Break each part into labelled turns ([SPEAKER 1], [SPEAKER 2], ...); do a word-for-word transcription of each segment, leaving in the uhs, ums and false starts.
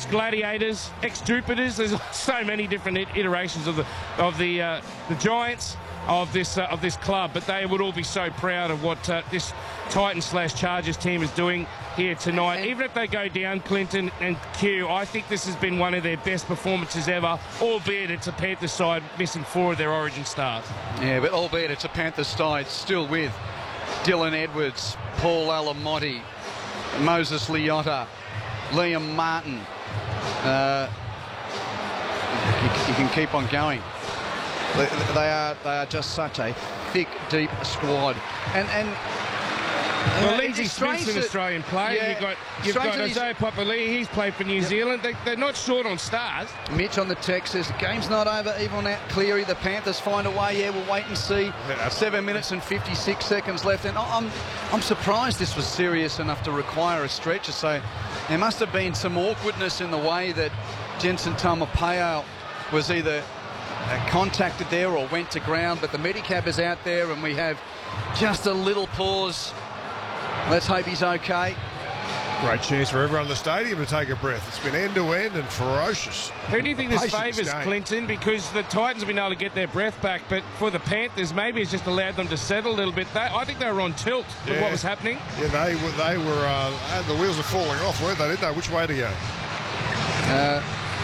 [SPEAKER 1] ex-Gladiators, ex-Jupiters. There's so many different iterations of the of the uh, the Giants of this uh, of this club, but they would all be so proud of what uh, this Titan slash Chargers team is doing here tonight. And even if they go down, Clinton and Q, I think this has been one of their best performances ever, albeit it's a Panthers side missing four of their origin stars.
[SPEAKER 2] Yeah, but albeit it's a Panthers side still with Dylan Edwards, Paul Alamotti, Moses Leota, Liam Martin. Uh, you, you can keep on going. They, they are they are just such a thick, deep squad. And and
[SPEAKER 1] well, Lindsay Smith's an Australian player.
[SPEAKER 2] Yeah,
[SPEAKER 1] you've got you've got Isaiah Papali'i. He's played for New yep. Zealand. They, they're not short on stars.
[SPEAKER 2] Mitch on the text says the game's not over. Even on that Cleary, the Panthers find a way. Yeah, we'll wait and see. Yeah, Seven minutes and fifty-six seconds left, and I'm I'm surprised this was serious enough to require a stretcher. So there must have been some awkwardness in the way that Jensen Taumapeo was either Uh, contacted there or went to ground, but the Medicab is out there and we have just a little pause. Let's hope he's okay.
[SPEAKER 3] Great chance for everyone in the stadium to take a breath. It's been end-to-end and ferocious.
[SPEAKER 1] Who do you think this
[SPEAKER 3] Patience
[SPEAKER 1] favours,
[SPEAKER 3] game.
[SPEAKER 1] Clinton? Because the Titans have been able to get their breath back, but for the Panthers, maybe it's just allowed them to settle a little bit. They, I think they were on tilt
[SPEAKER 3] yeah.
[SPEAKER 1] with what was happening.
[SPEAKER 3] Yeah, they were, they were uh, the wheels were falling off, weren't they? Didn't know which way to go.
[SPEAKER 2] Uh,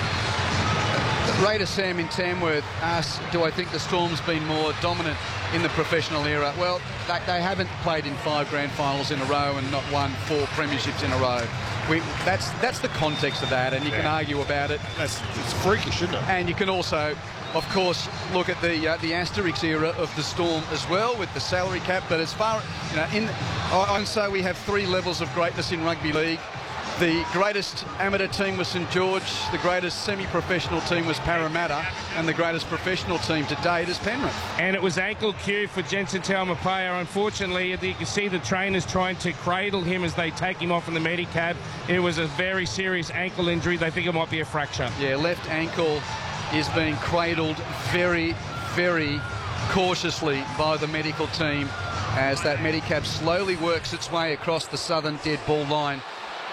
[SPEAKER 2] Raider Sam in Tamworth asks, do I think the Storm's been more dominant in the professional era? Well, they, they haven't played in five grand finals in a row and not won four premierships in a row. We, that's that's the context of that, and you yeah. can argue about it.
[SPEAKER 3] That's it's freakish, isn't it?
[SPEAKER 2] And you can also, of course, look at the uh, the Asterix era of the Storm as well, with the salary cap. But as far, you know, in and so we have three levels of greatness in rugby league. The greatest amateur team was St George, the greatest semi-professional team was Parramatta, and the greatest professional team to date is Penrith.
[SPEAKER 1] And it was ankle cue for Jensen Taumapeo. Unfortunately, you can see the trainers trying to cradle him as they take him off in the Medicab. It was a very serious ankle injury. They think it might be a fracture.
[SPEAKER 2] Yeah, left ankle is being cradled very, very cautiously by the medical team as that Medicab slowly works its way across the southern dead ball line.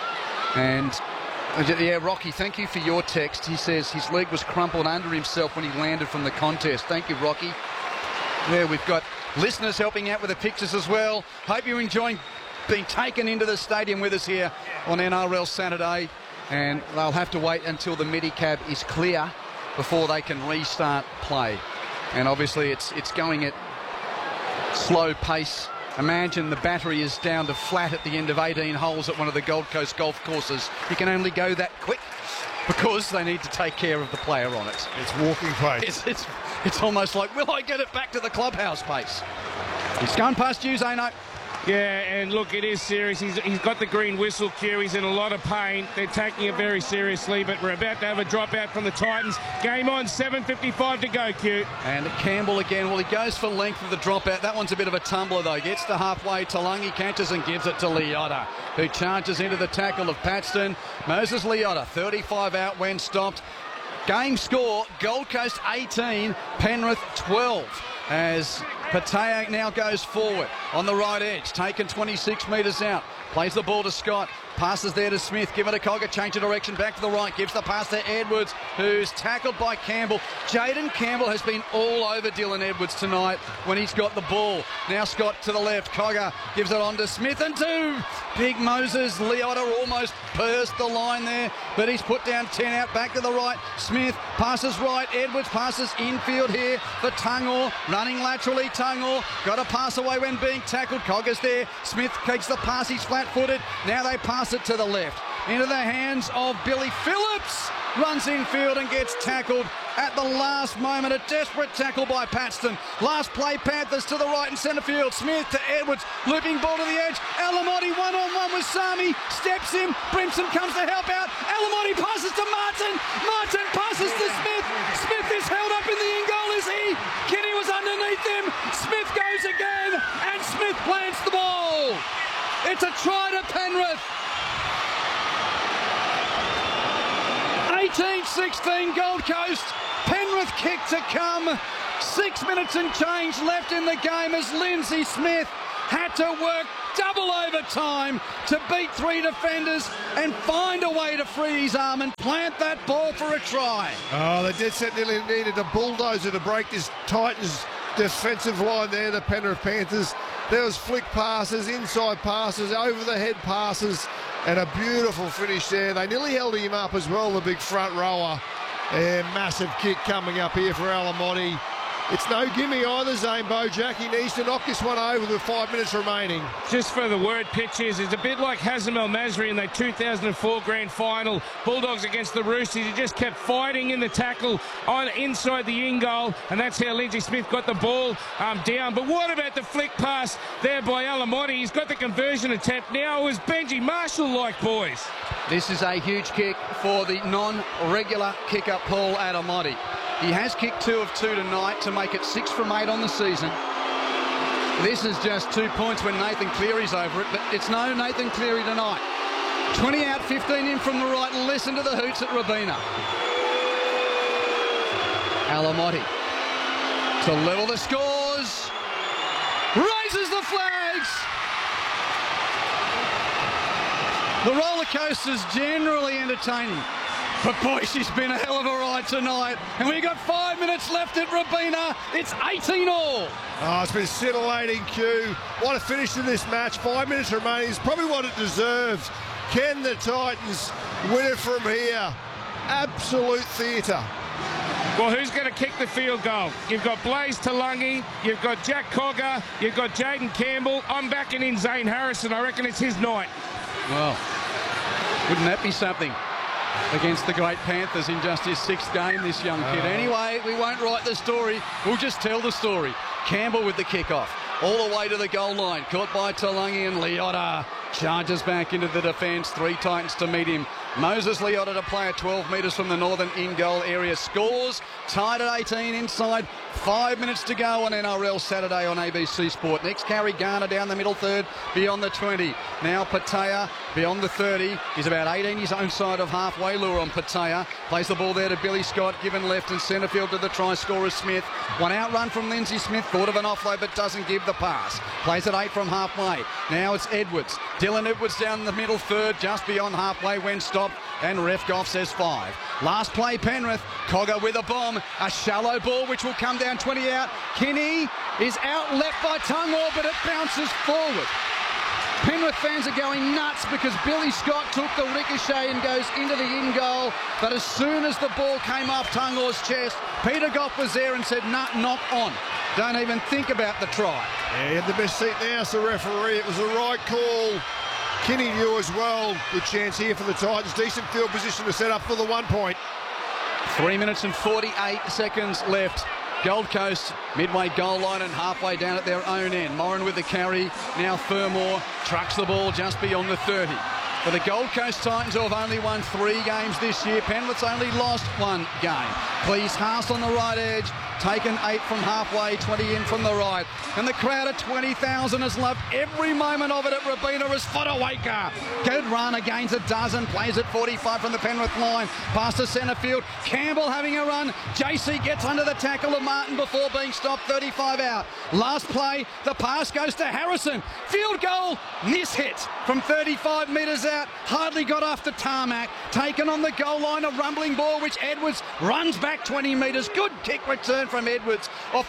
[SPEAKER 2] And yeah, Rocky, thank you for your text. He says his leg was crumpled under himself when he landed from the contest. Thank you, Rocky. Yeah, we've got listeners helping out with the pictures as well. Hope you're enjoying being taken into the stadium with us here on N R L Saturday. And they'll have to wait until the Medicab is clear before they can restart play. And obviously it's it's going at slow pace. Imagine the battery is down to flat at the end of eighteen holes at one of the Gold Coast golf courses. You can only go that quick because they need to take care of the player on it.
[SPEAKER 3] It's walking pace.
[SPEAKER 2] It's, it's, it's almost like, will I get it back to the clubhouse pace? It's going past you, Zano.
[SPEAKER 1] Yeah, and look, it is serious. He's, he's got the green whistle cue. He's in a lot of pain. They're taking it very seriously, but we're about to have a dropout from the Titans. Game on, seven fifty-five to go, Q.
[SPEAKER 2] And Campbell again. Well, he goes for length of the dropout. That one's a bit of a tumbler, though. Gets to halfway. Talangi catches and gives it to Leota, who charges into the tackle of Paxton. Moses Leota, thirty-five out when stopped. Game score, Gold Coast eighteen, Penrith twelve. As Pateo now goes forward on the right edge, taken twenty-six metres out, plays the ball to Scott, passes there to Smith, give it a Cogger, change of direction, back to the right, gives the pass to Edwards, who's tackled by Campbell. Jaden Campbell has been all over Dylan Edwards tonight when he's got the ball. Now Scott to the left, Cogger gives it on to Smith and two. Big Moses Leota almost burst the line there, but he's put down ten out, back to the right. Smith passes right, Edwards passes infield here for Tungor, running laterally, Tungor got a pass away when being tackled. Cogger's there, Smith takes the pass, he's flat-footed. Now they pass it to the left, into the hands of Billy Phillips, runs infield and gets tackled at the last moment. A desperate tackle by Paxton. Last play, Panthers to the right in centre field. Smith to Edwards, looping ball to the edge. Alamotti one-on-one with Sami, steps him. Brimson comes to help out. Alamotti passes to Martin. Martin passes to Smith. Smith is held up in the in goal, is he? Kenny was underneath him. Smith goes again, and Smith plants the ball. It's a try to Penrith. eighteen sixteen Gold Coast. Penrith kick to come. Six minutes and change left in the game as Lindsay Smith had to work double overtime to beat three defenders and find a way to free his arm and plant that ball for a try.
[SPEAKER 3] Oh, the dead set nearly needed a bulldozer to break this Titans defensive line there, the Penrith Panthers. There was flick passes, inside passes, over the head passes, and a beautiful finish there. They nearly held him up as well, the big front rower. And massive kick coming up here for Alamotti. It's no gimme either, Zane Bojack. He needs to knock this one over with five minutes remaining.
[SPEAKER 1] Just for the word pitches, it's a bit like Hazem El Masri in the two thousand four grand final. Bulldogs against the Roosters. He just kept fighting in the tackle on inside the in goal, and that's how Lindsay Smith got the ball um, down. But what about the flick pass there by Alamotti? He's got the conversion attempt now. It was Benji Marshall-like, boys.
[SPEAKER 2] This is a huge kick for the non-regular kicker, Paul Alamotti. He has kicked two of two tonight to make it six from eight on the season. This is just two points when Nathan Cleary's over it, but it's no Nathan Cleary tonight. twenty out, fifteen in from the right. Listen to the hoots at Robina. Alamotti to level the scores. Raises the flags. The roller coaster's generally entertaining. But boy, she's been a hell of a ride tonight. And we've got five minutes left at Robina. It's eighteen all.
[SPEAKER 3] Oh, it's been scintillating, Q. What a finish to this match. Five minutes remaining. It's probably what it deserves. Can the Titans win it from here? Absolute theatre.
[SPEAKER 1] Well, who's going to kick the field goal? You've got Blaze Talangi, you've got Jack Cogger, you've got Jaden Campbell. I'm backing in Zane Harrison. I reckon it's his night.
[SPEAKER 2] Well, wouldn't that be something? Against the great Panthers in just his sixth game, this young kid.
[SPEAKER 3] Oh.
[SPEAKER 2] Anyway, we won't write the story. We'll just tell the story. Campbell with the kickoff. All the way to the goal line. Caught by Talangi, and Leota charges back into the defence. Three Titans to meet him. Moses Leota to play at twelve metres from the northern in-goal area. Scores. Tied at eighteen inside. Five minutes to go on N R L Saturday on A B C Sport. Next carry, Garner down the middle third, beyond the twenty. Now Patea beyond the thirty. He's about eighteen his own side of halfway. Lure on Patea. Plays the ball there to Billy Scott, given left and centre field to the try scorer Smith. One out run from Lindsay Smith. Thought of an offload but doesn't give the pass. Plays at eight from halfway. Now it's Edwards. Dylan Edwards down the middle third, just beyond halfway when stopped. And ref Goff says five. Last play, Penrith. Cogger with a bomb. A shallow ball which will come down twenty out. Kinney is out left by Tungor, but it bounces forward. Penrith fans are going nuts because Billy Scott took the ricochet and goes into the in goal. But as soon as the ball came off Tungor's chest, Peter Goff was there and said, nah, not on. Don't even think about the try.
[SPEAKER 3] Yeah, he had the best seat there, as the referee. It was the right call. Kinney knew as well. Good chance here for the Titans. Decent field position to set up for the one point.
[SPEAKER 2] Three minutes and forty-eight seconds left. Gold Coast midway goal line and halfway down at their own end. Moran with the carry. Now Fermor trucks the ball just beyond the thirty. For the Gold Coast Titans, who have only won three games this year, Penrith's only lost one game. Cleese Haas on the right edge, taken eight from halfway, twenty in from the right. And the crowd at twenty thousand has loved every moment of it at Robina as Fodawaker. Good run, against a dozen, plays at forty-five from the Penrith line, past the centre field. Campbell having a run. J C gets under the tackle of Martin before being stopped, thirty-five out. Last play, the pass goes to Harrison. Field goal, miss hit from thirty-five metres out. Hardly got off the tarmac. Taken on the goal line, a rumbling ball which Edwards runs back twenty metres. Good kick return from Edwards off